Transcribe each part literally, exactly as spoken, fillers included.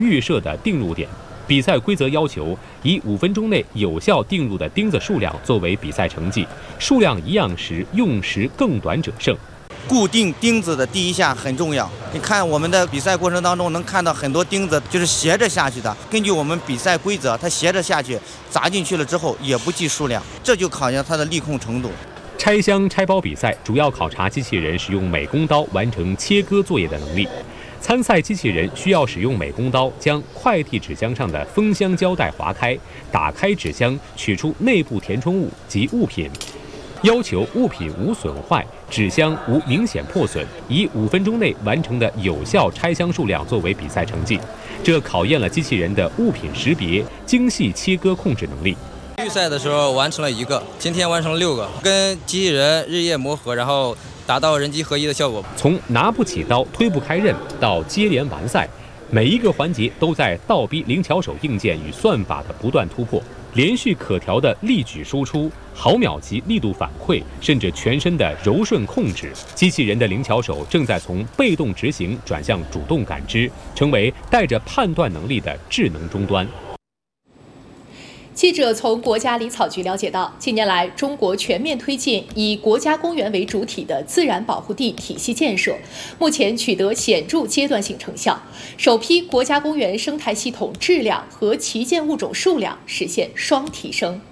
预设的定入点。比赛规则要求以五分钟内有效定入的钉子数量作为比赛成绩，数量一样时用时更短者胜。 固定钉子的第一下很重要。你看我们的比赛过程当中能看到很多钉子就是斜着下去的，根据我们比赛规则，它斜着下去砸进去了之后也不计数量，这就考验它的力控程度。 拆箱拆包比赛主要考察机器人使用美工刀完成切割作业的能力。参赛机器人需要使用美工刀将快递纸箱上的封箱胶带划开，打开纸箱，取出内部填充物及物品。要求物品无损坏，纸箱无明显破损，以五分钟内完成的有效拆箱数量作为比赛成绩。这考验了机器人的物品识别、精细切割控制能力。 预赛的时候完成了一个，今天完成了六个，跟机器人日夜磨合，然后达到人机合一的效果。 从拿不起刀、推不开刃到接连完赛，每一个环节都在倒逼灵巧手硬件与算法的不断突破。连续可调的力矩输出、毫秒级力度反馈，甚至全身的柔顺控制，机器人的灵巧手正在从被动执行转向主动感知，成为带着判断能力的智能终端。 记者从国家林草局了解到，近年来中国全面推进以国家公园为主体的自然保护地体系建设，目前取得显著阶段性成效，首批国家公园生态系统质量和旗舰物种数量实现双提升。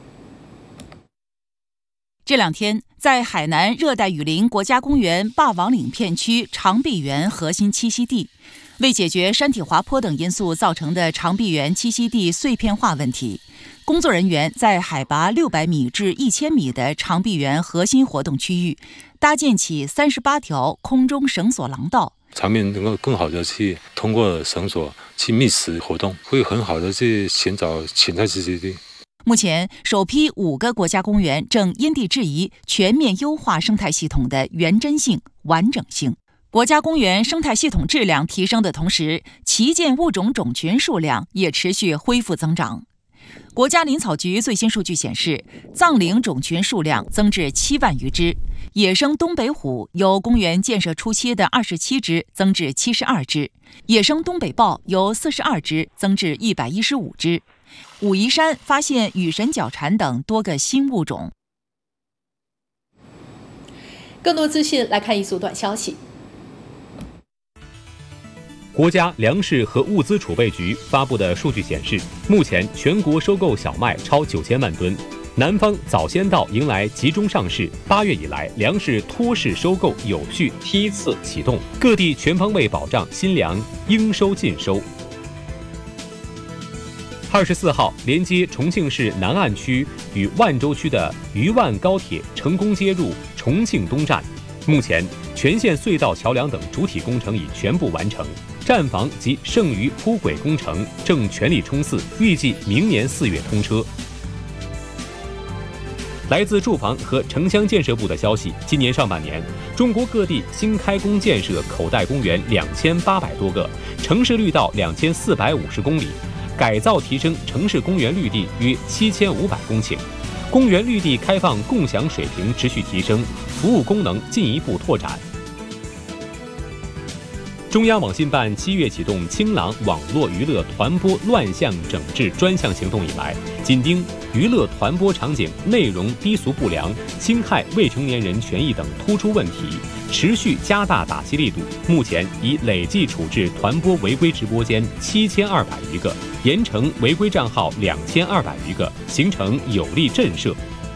这两天，在海南热带雨林国家公园霸王岭片区长臂猿核心栖息地，为解决山体滑坡等因素造成的长臂猿栖息地碎片化问题，工作人员在海拔六百米至一千米的长臂猿核心活动区域搭建起三十八条空中绳索廊道， 场面能够更好的去通过绳索去觅食活动，会很好的去寻找潜在栖息地。 目前，首批五个国家公园正因地制宜全面优化生态系统的原真性、完整性。国家公园生态系统质量提升的同时，旗舰物种种群数量也持续恢复增长。国家林草局最新数据显示，藏羚种群数量增至七万余只，野生东北虎由公园建设初期的二十七只增至七十二只，野生东北豹由四十二只增至一百一十五只。武夷山发现羽神角蝉等多个新物种。 更多资讯来看一组短消息。 国家粮食和物资储备局发布的数据显示，目前全国收购小麦超九千万吨，南方早先到迎来集中上市。八月以来，粮食托市收购有序梯次启动，各地全方位保障新粮应收尽收。二十四号，连接重庆市南岸区与万州区的渝万高铁成功接入重庆东站。目前，全线隧道、桥梁等主体工程已全部完成，站房及剩余铺轨工程正全力冲刺，预计明年四月通车。来自住房和城乡建设部的消息，今年上半年，中国各地新开工建设口袋公园两千八百多个，城市绿道两千四百五十公里。改造提升城市公园绿地约七千五百公顷，公园绿地开放共享水平持续提升，服务功能进一步拓展。中央网信办七月启动清朗网络娱乐团播乱象整治专项行动以来，紧盯娱乐团播场景内容低俗不良、侵害未成年人权益等突出问题，持续加大打击力度。目前已累计处置团播违规直播间七千二百余个，严惩违规账号两千二百余个，形成有力震慑。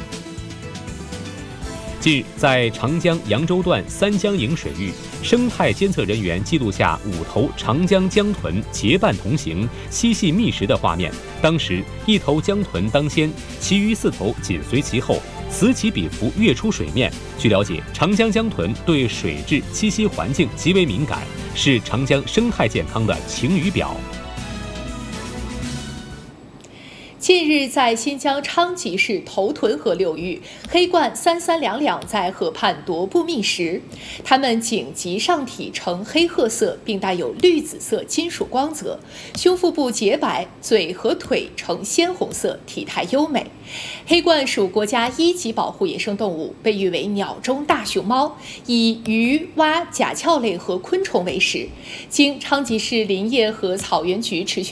近日，在长江扬州段三江营水域，生态监测人员记录下五头长江江豚结伴同行、嬉戏觅食的画面。当时，一头江豚当先，其余四头紧随其后，此起彼伏跃出水面。据了解，长江江豚对水质、栖息环境极为敏感，是长江生态健康的晴雨表。 近日，在新疆昌吉市头屯河流域，黑鹳三三两两在河畔踱步觅食。它们颈及上体呈黑褐色，并带有绿紫色金属光泽，胸腹部洁白，嘴和腿呈鲜红色，体态优美。黑鹳属国家一级保护野生动物，被誉为鸟中大熊猫，以鱼、蛙、甲壳类和昆虫为食。经昌吉市林业和草原局持续